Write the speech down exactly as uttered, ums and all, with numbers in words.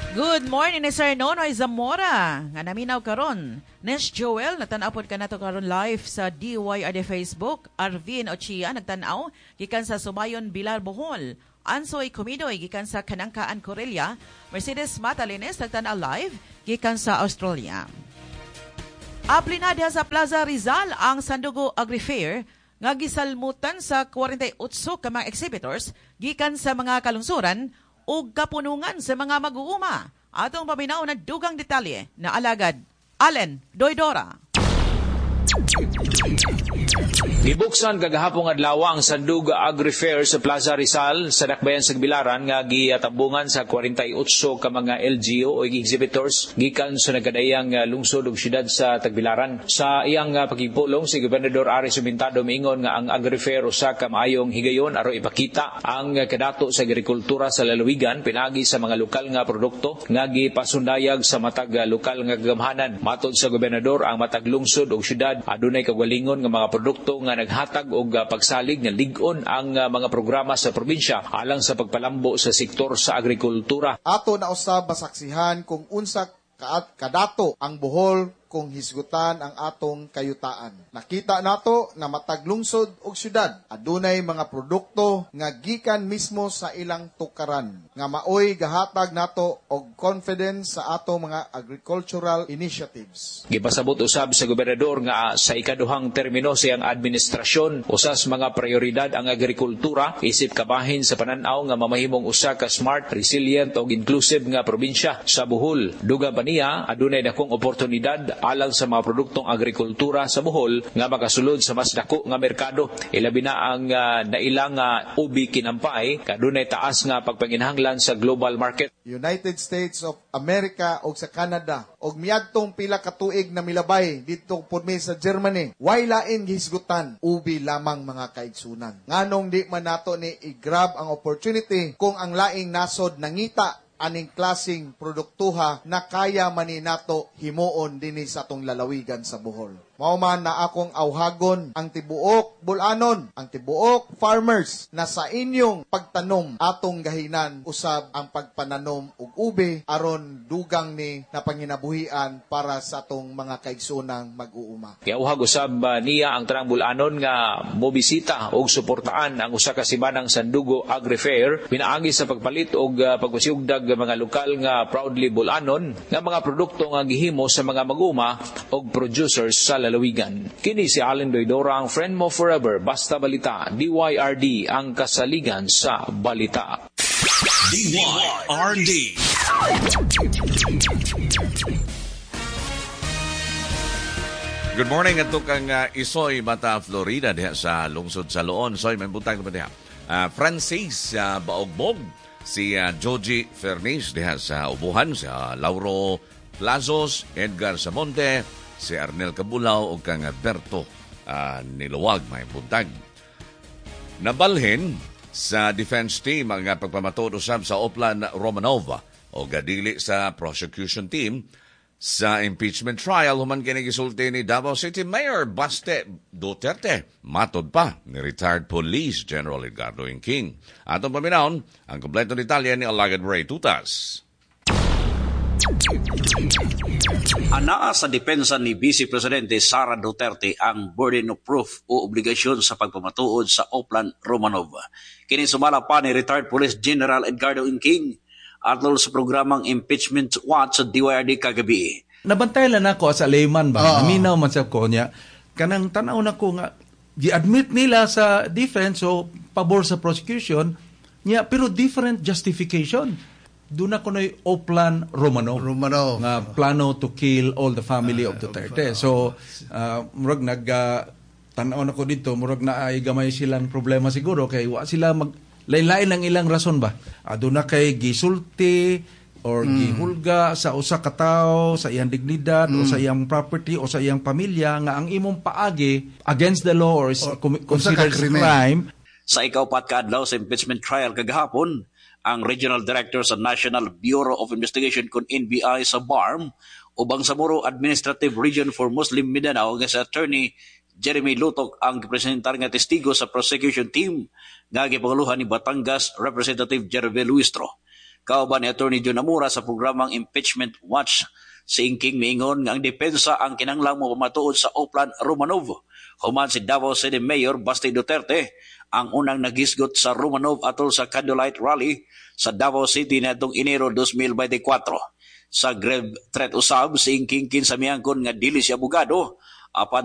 Good morning ni Sir Nonoy Zamora. Nga naminaw karon. Nes Joel, nagtanapod ka na to karon live sa D Y R D Facebook. Arvin Ochia, nagtanaw, gikan sa Sumayon, Bilar, Bohol. Ansoy Comidoy, gikan sa Kanangkaan, Corelia. Mercedes Matalines, nagtanaw live, gikan sa Australia. Aplinadya sa Plaza Rizal ang Sandugo Agri-Fair nga gisalmutan sa forty-eight ka mga exhibitors gikan sa mga kalungsuran ug kapunungan sa mga mag-uuma. Atong paminaw na dugang detalye na alagad Allen Doydora. Gibuksan kagahapon adlaw ang Sandug Agri-Fair sa Plaza Rizal sa Dakbayan sa Gibilaran nga giatambungan sa forty-eight ka mga L G O o exhibitors gikan sa nagkadayang lungsod ug syudad sa Tagbilaran. Sa iyang pagigpulong si Gobernador Aris Sumintado miingon nga ang Agri-Fair usa ka maayong higayon aron ipakita ang kadato sa agrikultura sa lalawigan pinagi sa mga lokal nga produkto nga gipasundayag sa matag lokal nga gagamhanan. Matod sa Gobernador, ang matag lungsod ug syudad adunay kagalingon nga mga produkto nga naghatag og pagsalig nga lig-on ang mga programa sa probinsya alang sa pagpalambo sa sektor sa agrikultura. Ato na usab masaksihan kung unsa kadato ang Bohol kung hisgutan ang atong kayutaan. Nakita nato nga matag lungsod ug syudad adunay mga produkto nga gikan mismo sa ilang tukaran nga maoy gahatag nato og confidence sa atong mga agricultural initiatives. Gipasabot usab sa gobernador nga sa ikaduhang termino siyang administrasyon usas mga prioridad ang agrikultura isip kabahin sa panan-aw nga mamahimong usa ka smart, resilient ug inclusive nga probinsya sa Bohol. Dugang pa niya adunay dakong oportunidad alang sa mga produktong agrikultura sa Bohol nga makasulod sa mas dako nga merkado. Ilabi na ang uh, nailang uh, ubi kinampay kadunay taas nga pagpanginahanglan sa global market. United States of America o sa Canada og miadtong pila ka tuig na milabay dito pud mi sa Germany. Way lain gihisgutan ubi lamang mga kaigsunan. Nganong di man nato ni i-grab ang opportunity kung ang laing nasod nangita aning klasing produktuha na kaya mani nato himuon dinhi sa atong lalawigan sa Bohol. Mao man na akong awhagon ang tibuok bulanon, ang tibuok farmers na sa inyong pagtanom atong gahinan usab ang pagpananom og ube aron dugang ni napanginabuhian para sa atong mga kaigsunang mag-uuma. Kaya uhag usab uh, niya ang tanang bulanon nga mobisita og suportaan ang usa ka sibanang Sandugo Agri-Fair pinaagi sa pagpalit og uh, pagpasiugdag mga lokal nga proudly bulanon nga mga produkto nga gihimo sa mga mag-uuma og producers sa lalawigan. Kini si Allen Doydora, ang friend mo forever. Basta Balita, D Y R D, ang kasaligan sa balita. D Y R D. Good morning at kang uh, Isoy, Bata, Florida diha sa lungsod sa Loon. Soy, may buntag naman diha. Uh, Francis uh, Baogbog, si uh, Joji Fernis diha sa Ubuhan, sa Lauro Plazos, Edgar Samonte, si Arnel Cabulao o kang Berto uh, Niluwag, may buntag. Nabalhin sa defense team ang pagpamatod usab sa Oplan Romanova o gadili sa prosecution team sa impeachment trial human kini gisulti ni Davao City Mayor Baste Duterte. Matod pa ni retired Police General Edgardo Inking. Atong paminahon ang kompleto detalye ni Alagad Ray Tutas. Anaa sa depensa ni Vice Presidente Sara Duterte ang burden of proof o obligasyon sa pagpamatuod sa Oplan Romanova. Kini sumala pa ni retired Police General Edgardo Inking atol sa programang Impeachment Watch sa D Y R D kagabi. Nabantay lang ako sa layman ba? Uh-huh. Naminaw man sa ko niya. Kanang tanaw na ko nga, gi-admit nila sa defense o pabor sa prosecution niya, pero different justification. Doon ako na yung Oplan Romanov. Romanov. Nga plano to kill all the family uh, of Duterte. So, uh, murag nag, uh, tanaw na ko dito, murag na ay gamay silang problema siguro, kaya wa sila mag, lain-lain ang ilang rason ba? Uh, doon na kay gisulti, or mm. gihulga sa usa ka tawo, sa iyang dignidad, mm. o sa iyang property, o sa iyang pamilya, nga ang imong paagi against the law or is o, considered crime. Sa ikaw pat kaadlaw sa impeachment trial kagahapon, ang Regional Director sa National Bureau of Investigation kung N B I sa B A R M o Bangsamoro Administrative Region for Muslim Mindanao nga sa Attorney Jeremy Lutok ang gipresentar nga testigo sa prosecution team nga gipanguluhan ni Batangas Representative Jerve Luistro. Kauban ni Attorney John Amura sa programang Impeachment Watch. Si Ingking miingon nga ang depensa ang kinanglang mo pamatuod sa Oplan Romanov. Human si Davao City Mayor Basti Duterte ang unang nagisgot sa Romanov atol sa Candlelight Rally sa Davao City natong Enero twenty twenty-four. Sa grave threat usab si Ingking kinsamiangkon nga dili siya abogado apan